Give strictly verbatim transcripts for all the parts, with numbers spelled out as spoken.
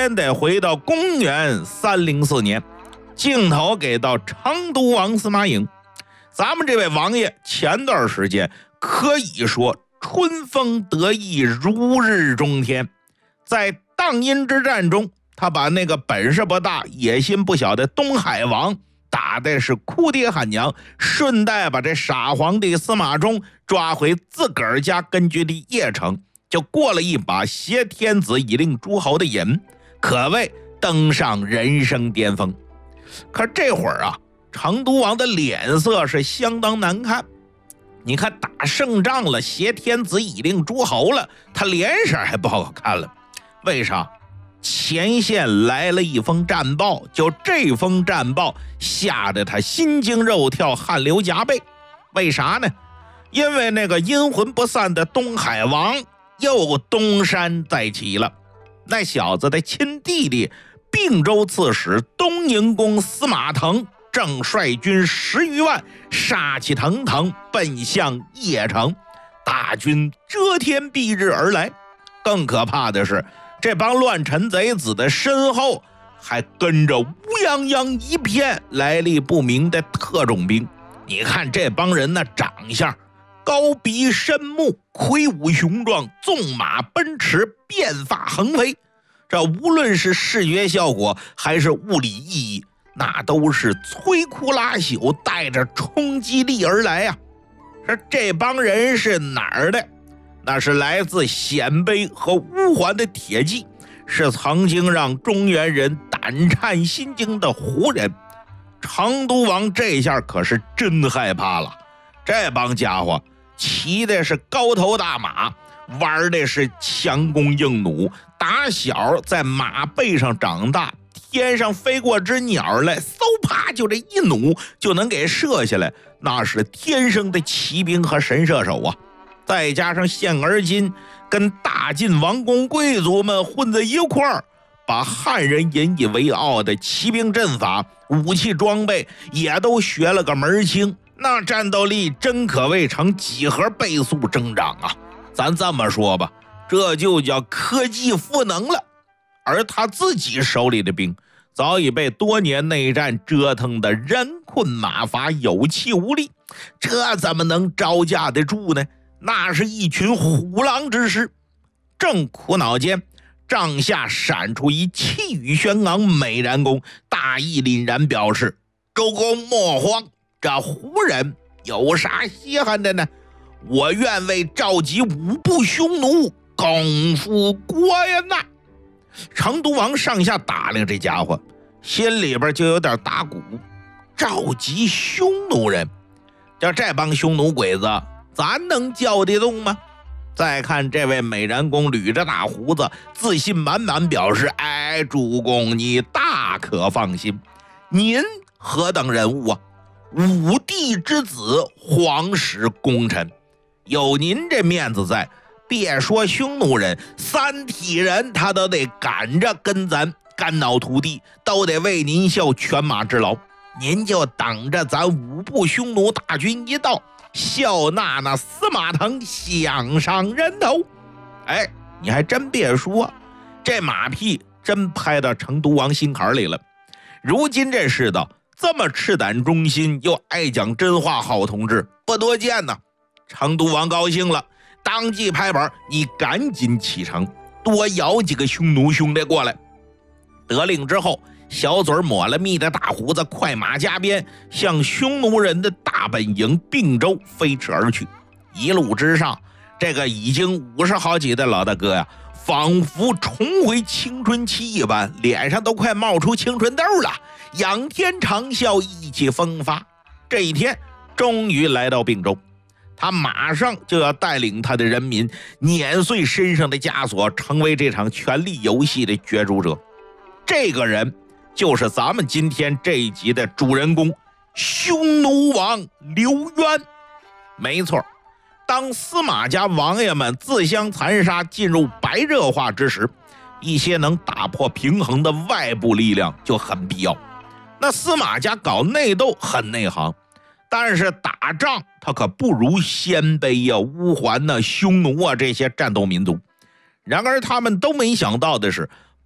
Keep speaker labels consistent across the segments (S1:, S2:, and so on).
S1: 间得回到公元三零四年，镜头给到成都王司马颖。咱们这位王爷前段时间可以说春风得意，如日中天。在荡阴之战中，他把那个本事不大野心不小的东海王打的是哭爹喊娘，顺带把这傻皇帝司马衷抓回自个儿家根据地邺城，就过了一把挟天子以令诸侯的瘾，可谓登上人生巅峰。可这会儿啊，成都王的脸色是相当难看。你看打胜仗了，挟天子以令诸侯了，他脸色还不好看了。为啥？前线来了一封战报，就这封战报吓得他心惊肉跳，汗流浃背。为啥呢？因为那个阴魂不散的东海王又东山再起了。那小子的亲弟弟并州刺史东营公司马腾正率军十余万杀气腾腾奔向邺城，大军遮天蔽日而来。更可怕的是，这帮乱臣贼子的身后还跟着乌泱泱一片来历不明的特种兵。你看这帮人的长相，高鼻深目，魁梧雄壮，纵马奔驰，变发横飞，这无论是视觉效果还是物理意义，那都是摧枯拉朽，带着冲击力而来啊！说这帮人是哪儿的？那是来自鲜卑和乌桓的铁骑，是曾经让中原人胆颤心惊的胡人。成都王这下可是真害怕了，这帮家伙骑的是高头大马，玩的是强弓硬弩，打小在马背上长大，天上飞过只鸟来，嗖啪就这一弩就能给射下来，那是天生的骑兵和神射手啊！再加上现而今跟大晋王公贵族们混在一块儿，把汉人引以为傲的骑兵阵法、武器装备也都学了个门清，那战斗力真可谓成几何倍速增长啊！咱这么说吧，这就叫科技赋能了。而他自己手里的兵早已被多年内战折腾得人困马乏，有气无力，这怎么能招架得住呢？那是一群虎狼之师。正苦恼间，帐下闪出一气宇轩昂美髯公，大义凛然表示：周公莫慌，这胡人有啥稀罕的呢？我愿为召集五部匈奴，共赴国人呐！成都王上下打量这家伙，心里边就有点打鼓。召集匈奴人，就这帮匈奴鬼子，咱能叫得动吗？再看这位美髯公捋着大胡子，自信满满表示：哎，主公你大可放心，您何等人物啊？武帝之子，皇室功臣，有您这面子在，别说匈奴人，三体人他都得赶着跟咱肝脑涂地，都得为您效犬马之劳。您就等着咱五部匈奴大军一到，笑纳那司马腾项上人头。哎，你还真别说，这马屁真拍到成都王心坎里了。如今这世道，这么赤胆忠心又爱讲真话好同志不多见呢。成都王高兴了，当即拍板，你赶紧启程，多摇几个匈奴兄弟过来。得令之后，小嘴抹了蜜的大胡子快马加鞭，向匈奴人的大本营并州飞驰而去。一路之上，这个已经五十好几的老大哥呀，仿佛重回青春期一般，脸上都快冒出青春痘了，仰天长啸，意气风发。这一天终于来到并州，他马上就要带领他的人民碾碎身上的枷锁，成为这场权力游戏的角逐者。这个人就是咱们今天这一集的主人公，匈奴王刘渊。没错，当司马家王爷们自相残杀，进入白热化之时，一些能打破平衡的外部力量就很必要。那司马家搞内斗很内行，但是打仗他可不如鲜卑啊、乌桓啊、匈奴啊这些战斗民族。然而他们都没想到的是，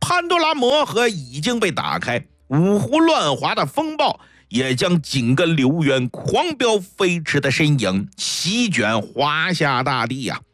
S1: 潘多拉魔盒已经被打开，五胡乱华的风暴也将紧跟流渊狂飙飞驰的身影席卷华夏大地呀、啊！